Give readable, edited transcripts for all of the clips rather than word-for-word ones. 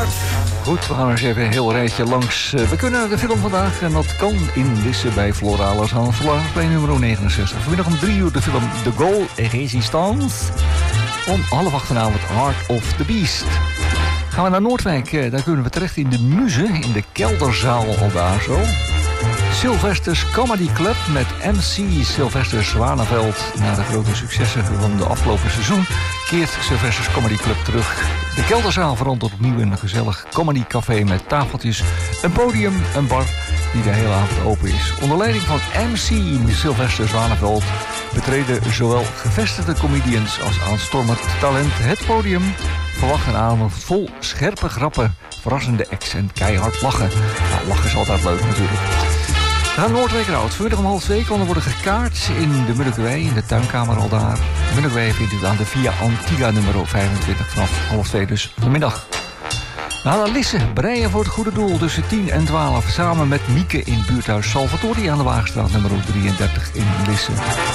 Goed, we gaan eens even een heel rijtje langs. We kunnen de film vandaag en dat kan in Lisse bij Flora Alassane. Flora bij nummer 69. Vanmiddag om 3 uur de film The Goal Resistance. Om 7:30 vanavond Heart of the Beast. Gaan we naar Noordwijk, daar kunnen we terecht in de Muze, in de kelderzaal al daar zo. Sylvester's Comedy Club met MC Sylvester Zwaneveld. Na de grote successen van de afgelopen seizoen keert Sylvester's Comedy Club terug. De kelderzaal verandert opnieuw in een gezellig comedycafé met tafeltjes, een podium, een bar die de hele avond open is. Onder leiding van MC Sylvester Zwaneveld betreden zowel gevestigde comedians als aanstormend talent het podium. Verwacht een avond vol scherpe grappen, verrassende acts en keihard lachen. Nou, lachen is altijd leuk natuurlijk. We gaan Noordwijkerhout. Vanmiddag om 1:30 kan er worden gekaart in de Munnekewei, in de tuinkamer al daar. Munnekewei vindt u aan de Via Antigua nummer 25 vanaf 1:30 dus vanmiddag. We gaan naar Lisse, breien voor het goede doel tussen 10 en 12. Samen met Mieke in buurthuis Salvatori aan de Waagstraat nummer 33 in Lisse.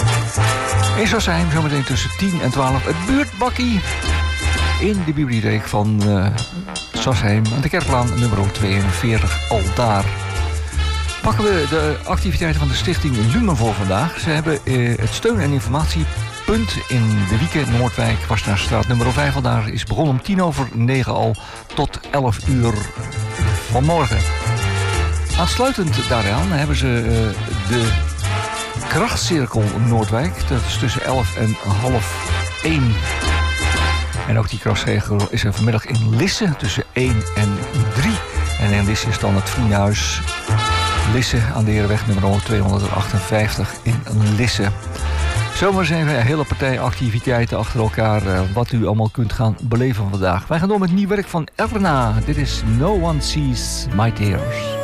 In Sassheim zometeen tussen 10 en 12 het buurtbakkie in de bibliotheek van Sassheim aan de Kerklaan nummer 42 al daar. Pakken we de activiteiten van de stichting Lumen voor vandaag. Ze hebben het steun- en informatiepunt in de Wieken Noordwijk, Wassenaarstraat nummer 5 vandaag is begonnen om 9:10 al tot 11 uur vanmorgen. Aansluitend daaraan hebben ze de krachtcirkel Noordwijk. Dat is tussen 11 en 12:30. En ook die krachtcirkel is er vanmiddag in Lisse tussen 1 en 3. En in Lisse is dan het Vriendenhuis Lisse aan de Herenweg nummer 258 in Lisse. Zomaar eens even een hele partij activiteiten achter elkaar. Wat u allemaal kunt gaan beleven vandaag. Wij gaan door met nieuw werk van Erna. Dit is No One Sees My Tears.